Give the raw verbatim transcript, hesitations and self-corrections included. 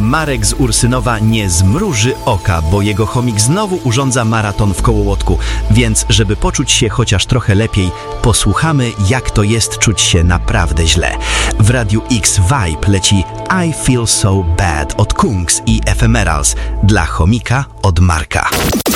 Marek z Ursynowa nie zmruży oka, bo jego chomik znowu urządza maraton w Kołołotku. Więc, żeby poczuć się chociaż trochę lepiej, posłuchamy, jak to jest czuć się naprawdę źle. W Radiu X Vibe leci I Feel So Bad od Kungs i Ephemerals dla chomika od Marka.